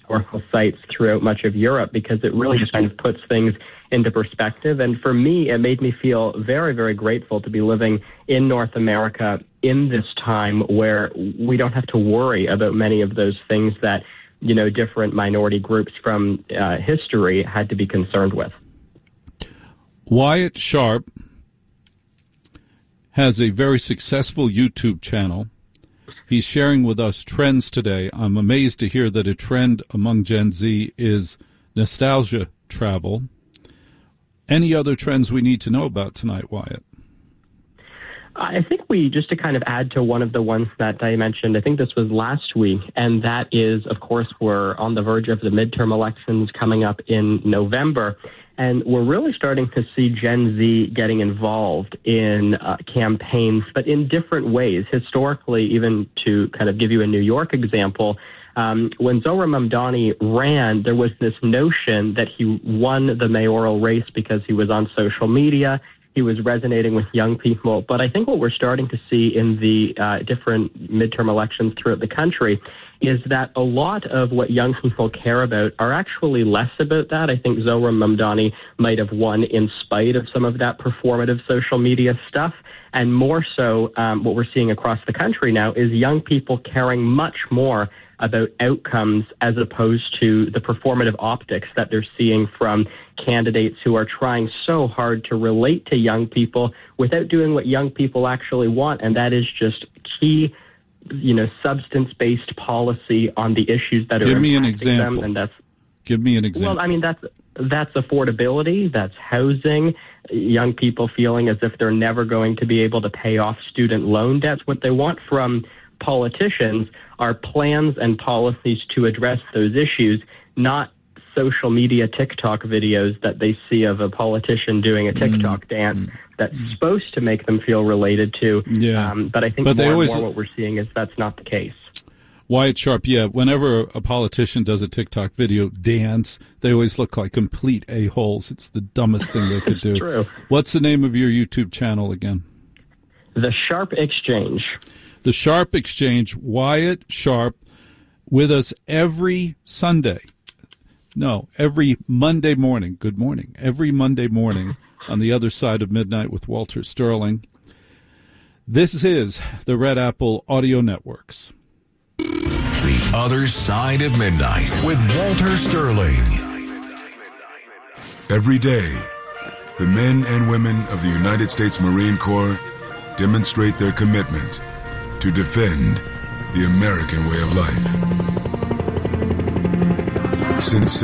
historical sites throughout much of Europe, because it really just kind of puts things into perspective. And for me, it made me feel very, very grateful to be living in North America in this time where we don't have to worry about many of those things that, you know, different minority groups from history had to be concerned with. Wyatt Sharp has a very successful YouTube channel. He's sharing with us trends today. I'm amazed to hear that a trend among Gen Z is nostalgia travel. Any other trends we need to know about tonight, Wyatt? I think just to kind of add to one of the ones that I mentioned, I think this was last week, and that is, of course, we're on the verge of the midterm elections coming up in November, and we're really starting to see Gen Z getting involved in campaigns, but in different ways. Historically, even to kind of give you a New York example, when Zohran Mamdani ran, there was this notion that he won the mayoral race because he was on social media. He was resonating with young people. But I think what we're starting to see in the different midterm elections throughout the country is that a lot of what young people care about are actually less about that. I think Zohran Mamdani might have won in spite of some of that performative social media stuff. And more so, what we're seeing across the country now is young people caring much more about outcomes as opposed to the performative optics that they're seeing from candidates who are trying so hard to relate to young people without doing what young people actually want, and that is just key, you know, substance-based policy on the issues that are impacting them. And that's, give me an example. Well, I mean, that's affordability, that's housing, young people feeling as if they're never going to be able to pay off student loan debts. What they want from politicians are plans and policies to address those issues, not social media TikTok videos that they see of a politician doing a TikTok dance that's supposed to make them feel related to. Yeah. But I think more and more what we're seeing is that's not the case. Wyatt Sharp, yeah, whenever a politician does a TikTok video dance, they always look like complete a-holes. It's the dumbest thing they could do. True. What's the name of your YouTube channel again? The Sharp Exchange. The Sharp Exchange. Wyatt Sharp with us every Sunday. No, every Monday morning. Good morning. Every Monday morning on the other side of midnight with Walter Sterling. This is the Red Apple Audio Networks. The Other Side of Midnight with Walter Sterling. Every day, the men and women of the United States Marine Corps demonstrate their commitment to defend the American way of life. Since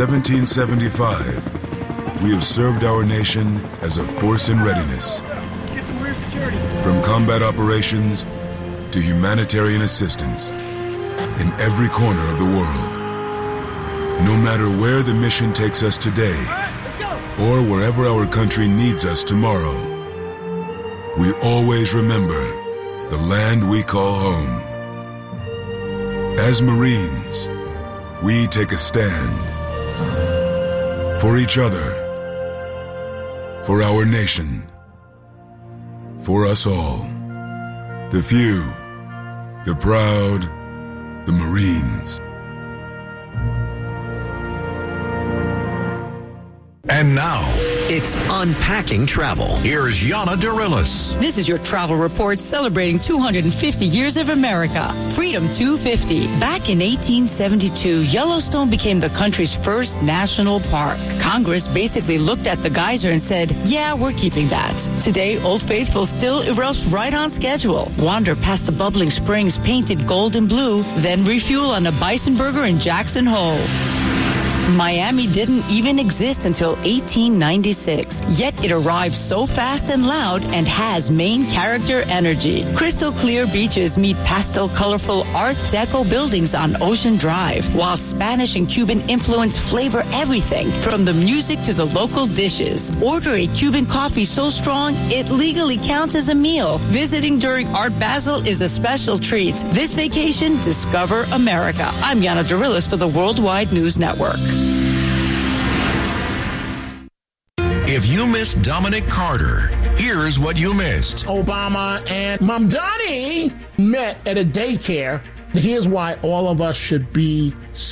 1775, we have served our nation as a force in readiness. From combat operations to humanitarian assistance in every corner of the world. No matter where the mission takes us today or wherever our country needs us tomorrow, we always remember the land we call home. As Marines, we take a stand for each other, for our nation, for us all. The few, the proud, the Marines. And now, it's Unpacking Travel. Here's Yana Darilis. This is your travel report celebrating 250 years of America. Freedom 250. Back in 1872, Yellowstone became the country's first national park. Congress basically looked at the geyser and said, yeah, we're keeping that. Today, Old Faithful still erupts right on schedule. Wander past the bubbling springs painted gold and blue, then refuel on a bison burger in Jackson Hole. Miami didn't even exist until 1896, yet it arrived so fast and loud and has main character energy. Crystal clear beaches meet pastel colorful Art Deco buildings on Ocean Drive, while Spanish and Cuban influence flavor everything from the music to the local dishes. Order a Cuban coffee so strong it legally counts as a meal. Visiting during Art Basel is a special treat. This vacation, discover America. I'm Yana Darilis for the Worldwide News Network. If you missed Dominic Carter, here's what you missed. Obama and Mamdani met at a daycare. Here's why all of us should be